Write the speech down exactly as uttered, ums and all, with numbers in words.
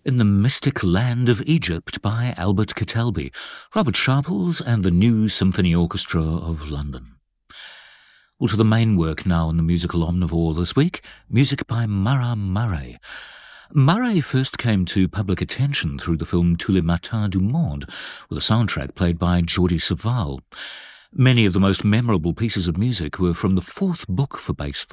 in the Mystic Land of Egypt by Albert Catalby, Robert Sharples and the New Symphony Orchestra of London. Well, to the main work now in the musical omnivore this week, music by Marat Murray. Murray first came to public attention through the film Tous les Matins du Monde, with a soundtrack played by Jordi Savall. Many of the most memorable pieces of music were from the fourth book for bass